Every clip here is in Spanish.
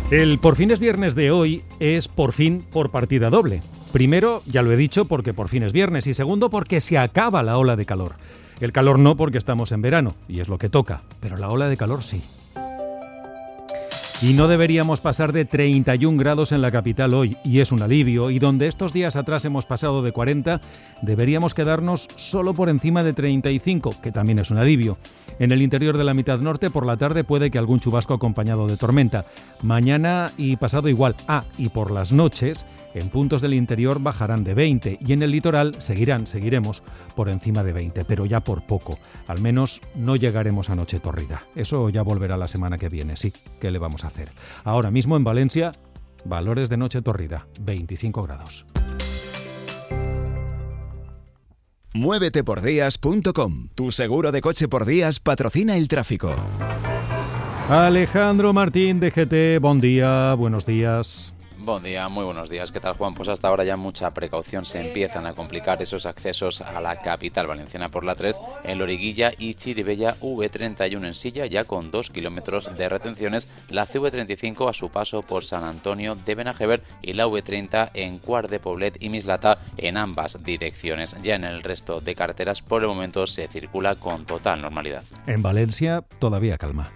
El Por fin es viernes de hoy es por fin por partida doble. Primero, ya lo he dicho, porque por fin es viernes, y segundo, porque se acaba la ola de calor. El calor no, porque estamos en verano, y es lo que toca, pero la ola de calor sí. Y no deberíamos pasar de 31 grados en la capital hoy, y es un alivio, y donde estos días atrás hemos pasado de 40, deberíamos quedarnos solo por encima de 35, que también es un alivio. En el interior de la mitad norte, por la tarde, puede que algún chubasco acompañado de tormenta. Mañana y pasado igual. Y por las noches, en puntos del interior bajarán de 20, y en el litoral seguiremos por encima de 20, pero ya por poco. Al menos no llegaremos a noche tórrida. Eso ya volverá la semana que viene, sí. ¿Qué le vamos a hacer? Ahora mismo en Valencia, valores de noche tórrida, 25 grados. Muévetepordías.com. Tu seguro de coche por días patrocina el tráfico. Alejandro Martín de GT, buen día, buenos días. Buen día, muy buenos días. ¿Qué tal, Juan? Pues hasta ahora ya mucha precaución. Se empiezan a complicar esos accesos a la capital valenciana por la 3 en Loriguilla y Chirivella, V31 en Silla, ya con 2 kilómetros de retenciones. La CV35 a su paso por San Antonio de Benajever y la V30 en Quart de Poblet y Mislata en ambas direcciones. Ya en el resto de carreteras por el momento se circula con total normalidad. En Valencia todavía calma.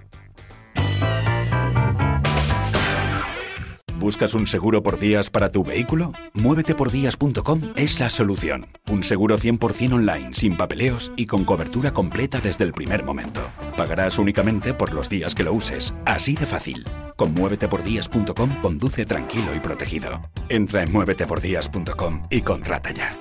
¿Buscas un seguro por días para tu vehículo? Muévetepordías.com es la solución. Un seguro 100% online, sin papeleos y con cobertura completa desde el primer momento. Pagarás únicamente por los días que lo uses. Así de fácil. Con muévetepordías.com conduce tranquilo y protegido. Entra en muévetepordías.com y contrata ya.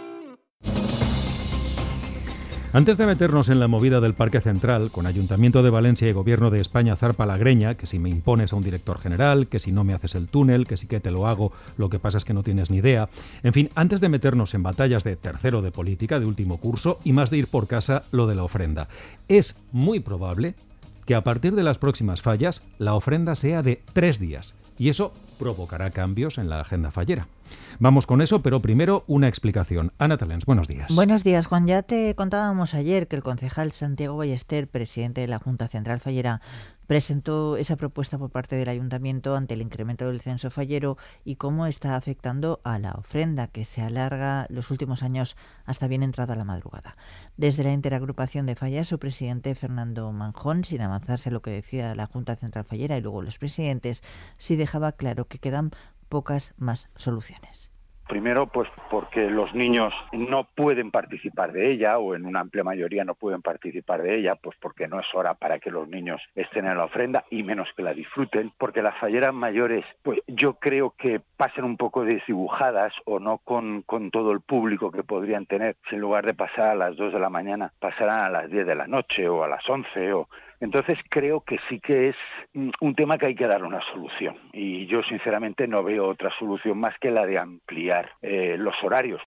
Antes de meternos en la movida del Parque Central, con Ayuntamiento de Valencia y Gobierno de España zarpa la greña, que si me impones a un director general, que si no me haces el túnel, que sí que te lo hago, lo que pasa es que no tienes ni idea. En fin, antes de meternos en batallas de tercero de política, de último curso, y más de ir por casa, lo de la ofrenda. Es muy probable que a partir de las próximas fallas, la ofrenda sea de 3 días. Y eso provocará cambios en la agenda fallera. Vamos con eso, pero primero una explicación. Ana Talens, buenos días. Buenos días, Juan. Ya te contábamos ayer que el concejal Santiago Ballester, presidente de la Junta Central Fallera, presentó esa propuesta por parte del Ayuntamiento ante el incremento del censo fallero y cómo está afectando a la ofrenda, que se alarga los últimos años hasta bien entrada la madrugada. Desde la interagrupación de fallas, su presidente Fernando Manjón, sin avanzarse a lo que decía la Junta Central Fallera y luego los presidentes, sí dejaba claro que quedan pocas más soluciones. Primero, pues porque los niños no pueden participar de ella, o en una amplia mayoría no pueden participar de ella, pues porque no es hora para que los niños estén en la ofrenda y menos que la disfruten, porque las falleras mayores, pues yo creo que pasan un poco desdibujadas o no con todo el público que podrían tener. Si en lugar de pasar a las 2 de la mañana, pasarán a las 10 de la noche o a las 11 o... Entonces creo que sí que es un tema que hay que darle una solución, y yo sinceramente no veo otra solución más que la de ampliar los horarios.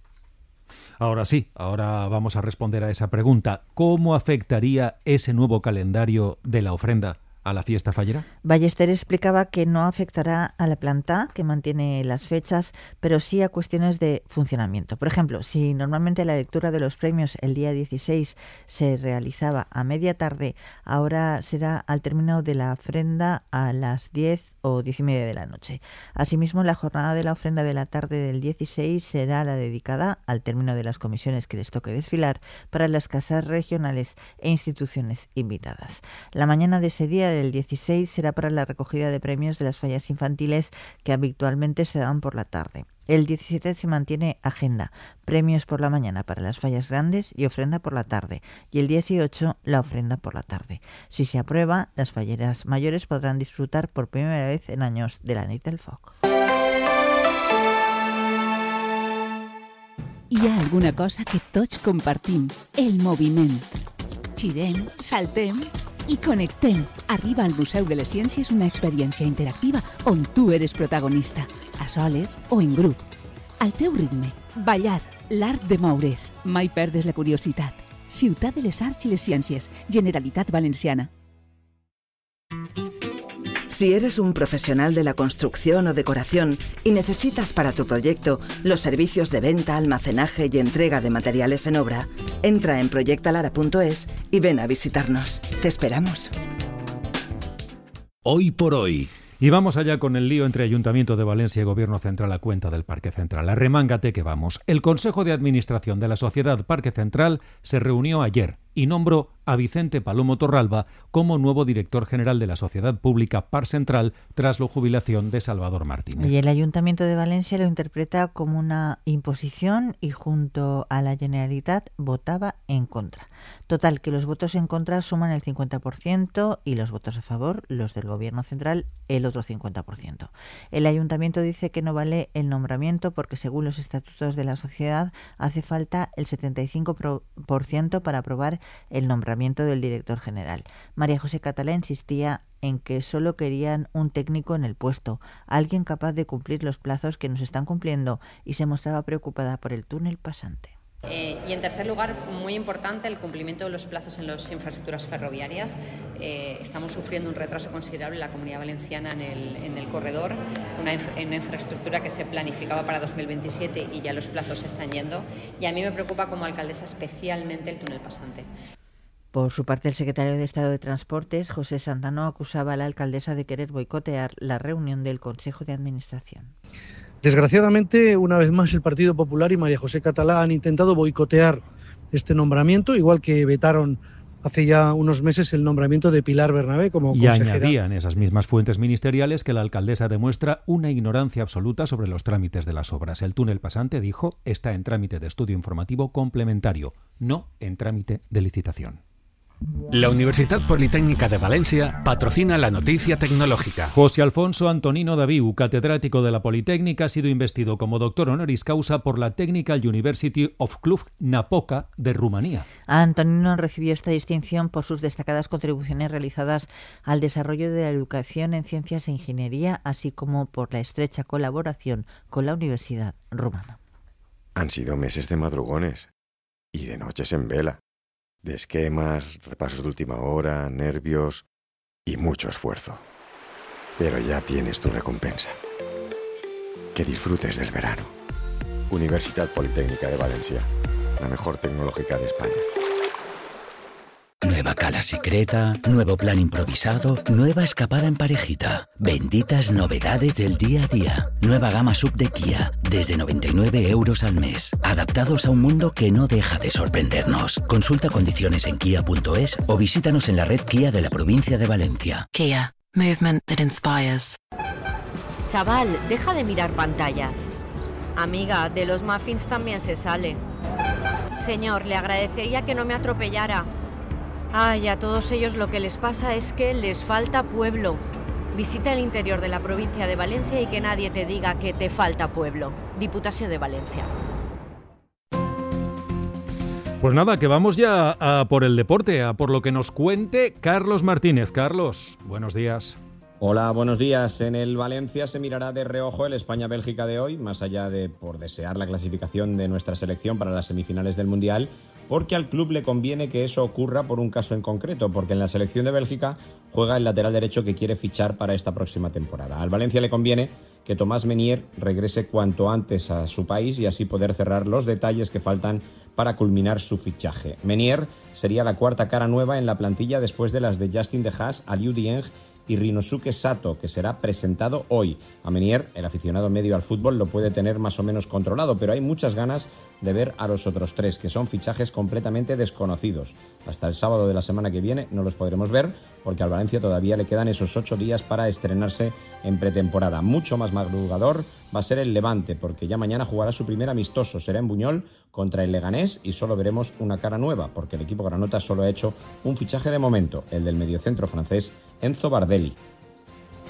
Ahora sí, ahora vamos a responder a esa pregunta. ¿Cómo afectaría ese nuevo calendario de la ofrenda a la fiesta fallera? Ballester explicaba que no afectará a la planta, que mantiene las fechas, pero sí a cuestiones de funcionamiento. Por ejemplo, si normalmente la lectura de los premios el día 16 se realizaba a media tarde, ahora será al término de la ofrenda a las 10 o 10:30 de la noche. Asimismo, la jornada de la ofrenda de la tarde del 16 será la dedicada al término de las comisiones que les toque desfilar para las casas regionales e instituciones invitadas. La mañana de ese día del 16 será para la recogida de premios de las fallas infantiles que habitualmente se dan por la tarde. El 17 se mantiene agenda, premios por la mañana para las fallas grandes y ofrenda por la tarde, y el 18 la ofrenda por la tarde. Si se aprueba, las falleras mayores podrán disfrutar por primera vez en años de la nit del foc. Hi ha alguna cosa que tots compartim, el moviment. Xirem, saltem i connectem. Arriba al Museu de les Ciències una experiència interactiva on tu eres protagonista, a soles o en grup. Al teu ritme, ballar, l'art de moure's. Mai perdes la curiositat. Ciutat de les Arts i les Ciències, Generalitat Valenciana. Si eres un profesional de la construcción o decoración y necesitas para tu proyecto los servicios de venta, almacenaje y entrega de materiales en obra, entra en proyectalara.es y ven a visitarnos. Te esperamos. Hoy por hoy. Y vamos allá con el lío entre Ayuntamiento de Valencia y Gobierno Central a cuenta del Parque Central. Arremángate que vamos. El Consejo de Administración de la Sociedad Parque Central se reunió ayer y nombró a Vicente Palomo Torralba como nuevo director general de la Sociedad Pública Parc Central tras la jubilación de Salvador Martínez. Y el Ayuntamiento de Valencia lo interpreta como una imposición y junto a la Generalitat votaba en contra. Total, que los votos en contra suman el 50% y los votos a favor, los del Gobierno Central, el otro 50%. El Ayuntamiento dice que no vale el nombramiento porque según los estatutos de la sociedad hace falta el 75% para aprobar el nombramiento del director general. María José Catalá insistía en que solo querían un técnico en el puesto, alguien capaz de cumplir los plazos que nos están cumpliendo, y se mostraba preocupada por el túnel pasante. Y en tercer lugar, muy importante, el cumplimiento de los plazos en las infraestructuras ferroviarias. Estamos sufriendo un retraso considerable en la Comunidad Valenciana en el corredor, una infraestructura que se planificaba para 2027 y ya los plazos se están yendo. Y a mí me preocupa como alcaldesa especialmente el túnel pasante. Por su parte, el secretario de Estado de Transportes, José Santano, acusaba a la alcaldesa de querer boicotear la reunión del Consejo de Administración. Desgraciadamente, una vez más, el Partido Popular y María José Catalá han intentado boicotear este nombramiento, igual que vetaron hace ya unos meses el nombramiento de Pilar Bernabé como consejera. Y añadían esas mismas fuentes ministeriales que la alcaldesa demuestra una ignorancia absoluta sobre los trámites de las obras. El túnel pasante, dijo, está en trámite de estudio informativo complementario, no en trámite de licitación. La Universidad Politécnica de Valencia patrocina la noticia tecnológica. José Alfonso Antonino Daviu, catedrático de la Politécnica, ha sido investido como doctor honoris causa por la Technical University of Cluj-Napoca de Rumanía. Antonino recibió esta distinción por sus destacadas contribuciones realizadas al desarrollo de la educación en ciencias e ingeniería, así como por la estrecha colaboración con la Universidad Rumana. Han sido meses de madrugones y de noches en vela. De esquemas, repasos de última hora, nervios y mucho esfuerzo. Pero ya tienes tu recompensa. Que disfrutes del verano. Universidad Politécnica de Valencia, la mejor tecnológica de España. Nueva cala secreta, nuevo plan improvisado, nueva escapada en parejita. Benditas novedades del día a día. Nueva gama sub de Kia, desde 99 € al mes. Adaptados a un mundo que no deja de sorprendernos. Consulta condiciones en kia.es o visítanos en la red Kia de la provincia de Valencia. Kia, movement that inspires. Chaval, deja de mirar pantallas. Amiga, de los muffins también se sale. Señor, le agradecería que no me atropellara. Ay, a todos ellos lo que les pasa es que les falta pueblo. Visita el interior de la provincia de Valencia y que nadie te diga que te falta pueblo. Diputación de Valencia. Pues nada, que vamos ya a por el deporte, a por lo que nos cuente Carlos Martínez. Carlos, buenos días. Hola, buenos días. En el Valencia se mirará de reojo el España-Bélgica de hoy, más allá de por desear la clasificación de nuestra selección para las semifinales del Mundial, porque al club le conviene que eso ocurra por un caso en concreto, porque en la selección de Bélgica juega el lateral derecho que quiere fichar para esta próxima temporada. Al Valencia le conviene que Thomas Meunier regrese cuanto antes a su país y así poder cerrar los detalles que faltan para culminar su fichaje. Meunier sería la cuarta cara nueva en la plantilla después de las de Justin De Haas, Aliou Dieng y Rinosuke Sato, que será presentado hoy. A Meunier, el aficionado medio al fútbol, lo puede tener más o menos controlado, pero hay muchas ganas de ver a los otros tres, que son fichajes completamente desconocidos. Hasta el sábado de la semana que viene no los podremos ver, porque al Valencia todavía le quedan esos 8 días para estrenarse en pretemporada. Mucho más madrugador va a ser el Levante, porque ya mañana jugará su primer amistoso, será en Buñol contra el Leganés, y solo veremos una cara nueva, porque el equipo granota solo ha hecho un fichaje de momento, el del mediocentro francés Enzo Bardelli.